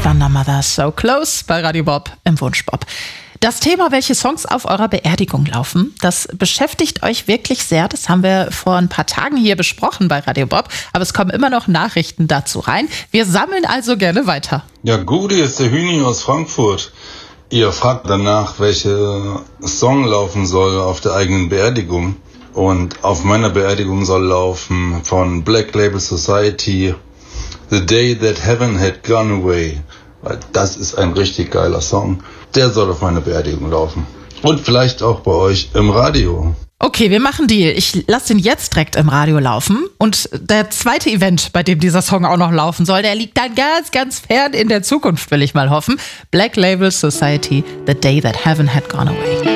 Thundermother, So Close bei Radio Bob im Wunschbob. Das Thema, welche Songs auf eurer Beerdigung laufen, das beschäftigt euch wirklich sehr. Das haben wir vor ein paar Tagen hier besprochen bei Radio Bob. Aber es kommen immer noch Nachrichten dazu rein. Wir sammeln also gerne weiter. Ja, Gudi ist der Hüni aus Frankfurt. Ihr fragt danach, welche Song laufen soll auf der eigenen Beerdigung. Und auf meiner Beerdigung soll laufen von Black Label Society The Day That Heaven Had Gone Away. Weil das ist ein richtig geiler Song. Der soll auf meiner Beerdigung laufen. Und vielleicht auch bei euch im Radio. Okay, wir machen Deal. Ich lasse den jetzt direkt im Radio laufen. Und der zweite Event, bei dem dieser Song auch noch laufen soll, der liegt dann ganz, ganz fern in der Zukunft, will ich mal hoffen. Black Label Society, The Day That Heaven Had Gone Away.